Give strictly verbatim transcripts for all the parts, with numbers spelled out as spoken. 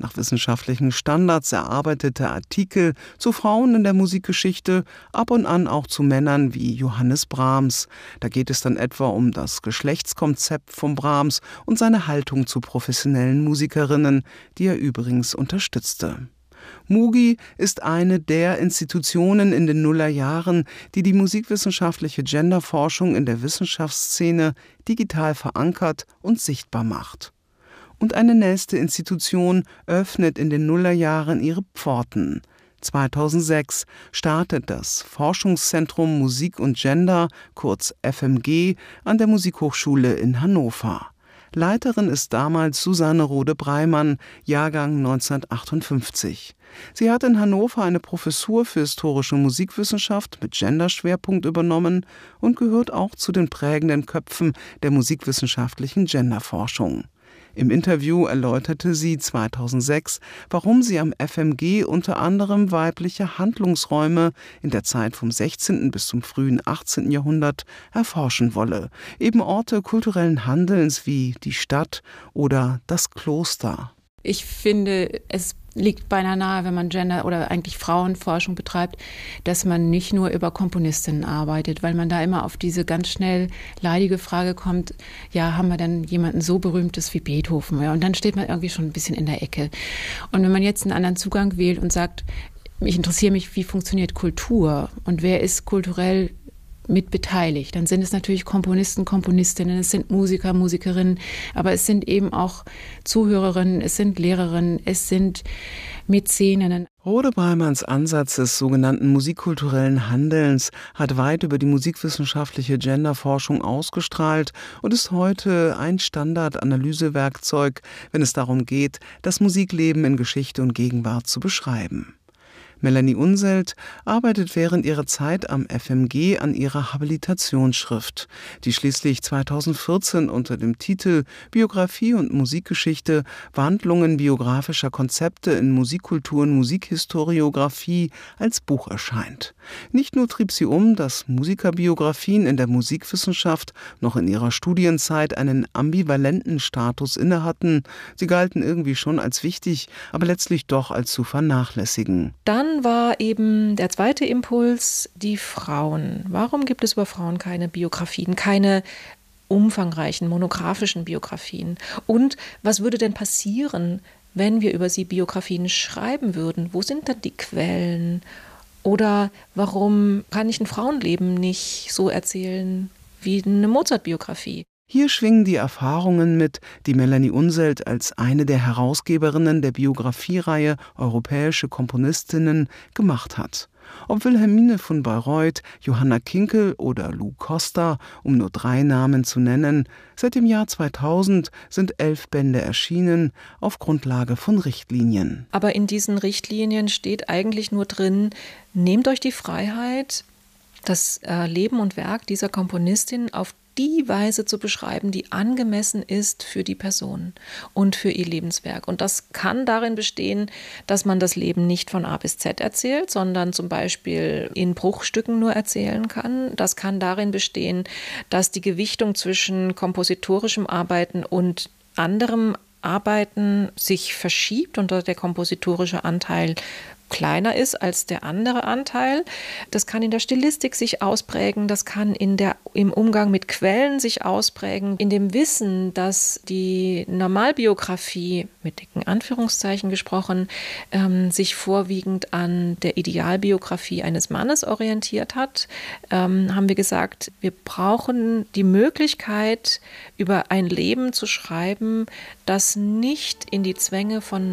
nach wissenschaftlichen Standards erarbeitete Artikel zu Frauen in der Musikgeschichte, ab und an auch zu Männern wie Johannes Brahms. Da geht es dann etwa um das Geschlechtskonzept von Brahms und seine Haltung zu professionellen Musikerinnen, die er übrigens unterstützte. MUGI ist eine der Institutionen in den Nullerjahren, die die musikwissenschaftliche Genderforschung in der Wissenschaftsszene digital verankert und sichtbar macht. Und eine nächste Institution öffnet in den Nullerjahren ihre Pforten. zweitausendsechs startet das Forschungszentrum Musik und Gender, kurz F M G, an der Musikhochschule in Hannover. Leiterin ist damals Susanne Rode-Breimann, Jahrgang neunzehnhundertachtundfünfzig. Sie hat in Hannover eine Professur für historische Musikwissenschaft mit Genderschwerpunkt übernommen und gehört auch zu den prägenden Köpfen der musikwissenschaftlichen Genderforschung. Im Interview erläuterte sie zweitausendsechs, warum sie am F M G unter anderem weibliche Handlungsräume in der Zeit vom sechzehnten bis zum frühen achtzehnten Jahrhundert erforschen wolle, eben Orte kulturellen Handelns wie die Stadt oder das Kloster. Ich finde, es liegt beinahe nahe, wenn man Gender- oder eigentlich Frauenforschung betreibt, dass man nicht nur über Komponistinnen arbeitet, weil man da immer auf diese ganz schnell leidige Frage kommt, ja, haben wir denn jemanden so Berühmtes wie Beethoven? Ja, und dann steht man irgendwie schon ein bisschen in der Ecke. Und wenn man jetzt einen anderen Zugang wählt und sagt, ich interessiere mich, wie funktioniert Kultur und wer ist kulturell mit beteiligt. Dann sind es natürlich Komponisten, Komponistinnen, es sind Musiker, Musikerinnen, aber es sind eben auch Zuhörerinnen, es sind Lehrerinnen, es sind Mäzeninnen. Rode-Breimanns Ansatz des sogenannten musikkulturellen Handelns hat weit über die musikwissenschaftliche Genderforschung ausgestrahlt und ist heute ein Standardanalysewerkzeug, wenn es darum geht, das Musikleben in Geschichte und Gegenwart zu beschreiben. Melanie Unselt arbeitet während ihrer Zeit am F M G an ihrer Habilitationsschrift, die schließlich zweitausendvierzehn unter dem Titel Biografie und Musikgeschichte – Wandlungen biografischer Konzepte in Musikkultur und Musikhistoriographie als Buch erscheint. Nicht nur trieb sie um, dass Musikerbiografien in der Musikwissenschaft noch in ihrer Studienzeit einen ambivalenten Status innehatten, sie galten irgendwie schon als wichtig, aber letztlich doch als zu vernachlässigen. Dann war eben der zweite Impuls die Frauen. Warum gibt es über Frauen keine Biografien, keine umfangreichen, monografischen Biografien? Und was würde denn passieren, wenn wir über sie Biografien schreiben würden? Wo sind dann die Quellen? Oder warum kann ich ein Frauenleben nicht so erzählen wie eine Mozart-Biografie? Hier schwingen die Erfahrungen mit, die Melanie Unselt als eine der Herausgeberinnen der Biografiereihe Europäische Komponistinnen gemacht hat. Ob Wilhelmine von Bayreuth, Johanna Kinkel oder Lou Costa, um nur drei Namen zu nennen, seit dem Jahr zweitausend sind elf Bände erschienen auf Grundlage von Richtlinien. Aber in diesen Richtlinien steht eigentlich nur drin, nehmt euch die Freiheit, das Leben und Werk dieser Komponistin auf die Weise zu beschreiben, die angemessen ist für die Person und für ihr Lebenswerk. Und das kann darin bestehen, dass man das Leben nicht von A bis Z erzählt, sondern zum Beispiel in Bruchstücken nur erzählen kann. Das kann darin bestehen, dass die Gewichtung zwischen kompositorischem Arbeiten und anderem Arbeiten sich verschiebt und der kompositorische Anteil kleiner ist als der andere Anteil. Das kann in der Stilistik sich ausprägen, das kann in der, im Umgang mit Quellen sich ausprägen, in dem Wissen, dass die Normalbiografie, mit dicken Anführungszeichen gesprochen, ähm, sich vorwiegend an der Idealbiografie eines Mannes orientiert hat, ähm, haben wir gesagt, wir brauchen die Möglichkeit, über ein Leben zu schreiben, das nicht in die Zwänge von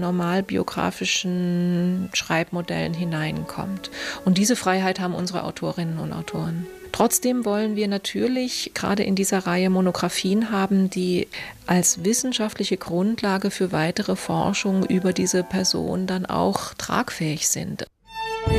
normalbiografischen Schreibmodellen hineinkommt. Und diese Freiheit haben unsere Autorinnen und Autoren. Trotzdem wollen wir natürlich gerade in dieser Reihe Monographien haben, die als wissenschaftliche Grundlage für weitere Forschung über diese Person dann auch tragfähig sind.